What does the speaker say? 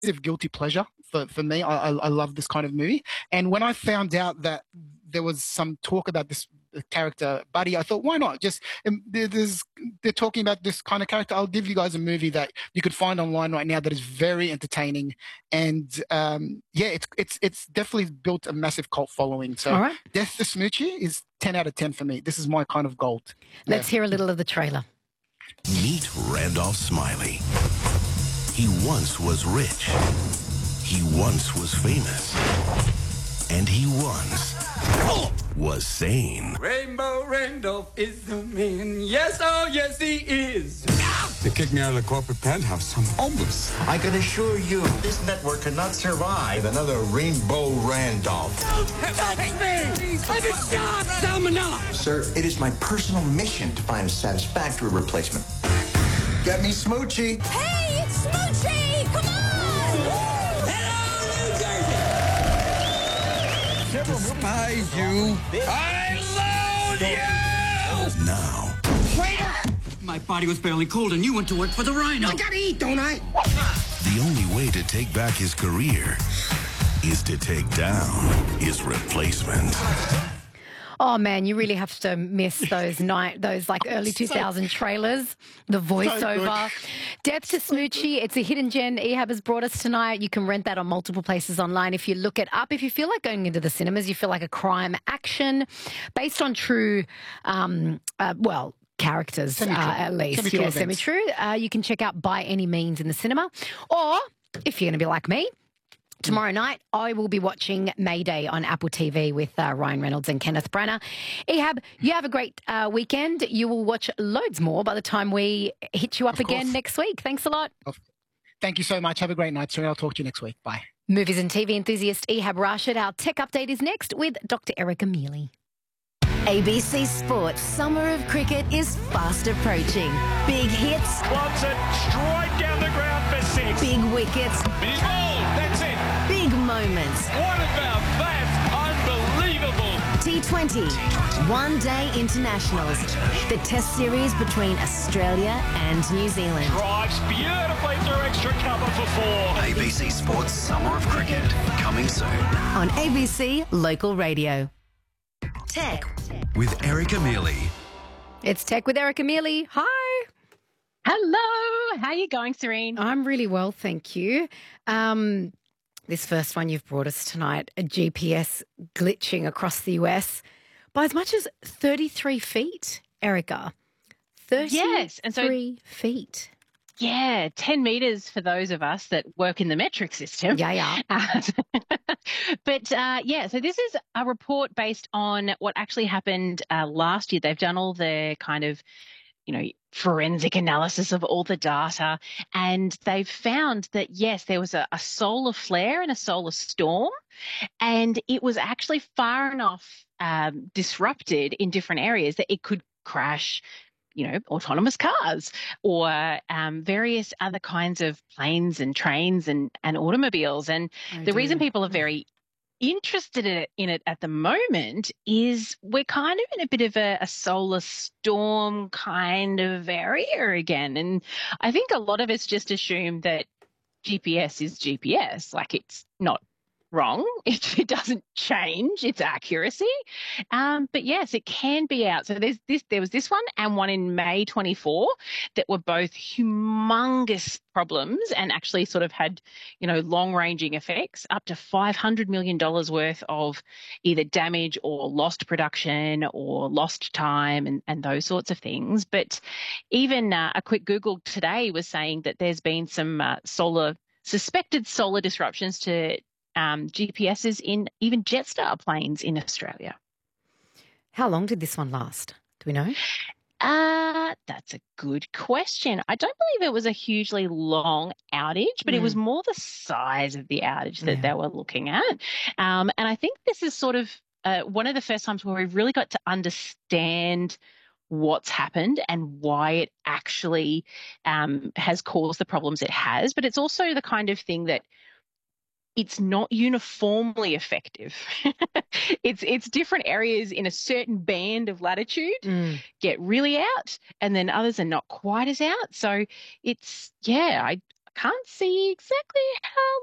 of guilty pleasure for me. I love this kind of movie. And when I found out that there was some talk about this character, Buddy, I thought, why not? Just they're talking about this kind of character. I'll give you guys a movie that you could find online right now that is very entertaining. And yeah, it's definitely built a massive cult following. So All right. Death to Smoochie is 10 out of 10 for me. This is my kind of gold. Let's hear a little of the trailer. Meet Randolph Smiley. He once was rich. He once was famous. And he once was sane. Rainbow Randolph is the man. Yes, oh yes, he is. They kicked me out of the corporate penthouse. I'm homeless. I can assure you, this network cannot survive another Rainbow Randolph. Don't touch me! I'm a shot! Salmonella! Sir, it is my personal mission to find a satisfactory replacement. Get me Smoochie. Hey, it's Smoochie! Come on! Hello, New Jersey! Despise you. I loathe you! Now, My body was barely cold and you went to work for the Rhino. I gotta eat, don't I? the only way to take back his career is to take down his replacement. Oh man, you really have to miss those like early 2000 trailers, the voiceover. Death to Smoochie, it's a hidden gem Ehab has brought us tonight. You can rent that on multiple places online if you look it up. If you feel like going into the cinemas, you feel like a crime action based on true, characters at least. Yeah, semi-true. You can check out By Any Means in the cinema. Or if you're going to be like me, tomorrow night, I will be watching Mayday on Apple TV with Ryan Reynolds and Kenneth Branagh. Ehab, you have a great weekend. You will watch loads more by the time we hit you up again next week. Thanks a lot. Thank you so much. Have a great night, sir. I'll talk to you next week. Bye. Movies and TV enthusiast Ehab Rashid. Our tech update is next with Dr. Erica Mealy. ABC Sports Summer of Cricket is fast approaching. Big hits. Wants it straight down the ground for six. Big wickets. He's bowled. That's it. Big moments. What about that? Unbelievable. T20. One-day internationals. The test series between Australia and New Zealand. Drives beautifully through extra cover for four. ABC Sports Summer of Cricket, coming soon. On ABC Local Radio. Tech. With Erica Mealy. It's Tech with Erica Mealy. Hi. Hello. How are you going, Serene? I'm really well, thank you. This first one you've brought us tonight, a GPS glitching across the US by as much as 33 feet, Erica. 33 feet. Yeah, 10 metres for those of us that work in the metric system. Yeah. But so this is a report based on what actually happened last year. They've done all the kind of, forensic analysis of all the data, and they've found that, yes, there was a solar flare and a solar storm, and it was actually far enough disrupted in different areas that it could crash autonomous cars or various other kinds of planes and trains and automobiles. And the reason people are very interested in it at the moment is we're kind of in a bit of a solar storm kind of area again. And I think a lot of us just assume that GPS is GPS, like it's not wrong. It doesn't change its accuracy. But yes, it can be out. So there was this one and one in May 24 that were both humongous problems and actually sort of had, long ranging effects, up to $500 million worth of either damage or lost production or lost time and those sorts of things. But even a quick Google today was saying that there's been some suspected solar disruptions to GPSs in even Jetstar planes in Australia. How long did this one last? Do we know? That's a good question. I don't believe it was a hugely long outage, but it was more the size of the outage that they were looking at. And I think this is sort of one of the first times where we've really got to understand what's happened and why it actually has caused the problems it has. But it's also the kind of thing that it's not uniformly effective. It's different areas in a certain band of latitude get really out, and then others are not quite as out. So it's, can't see exactly how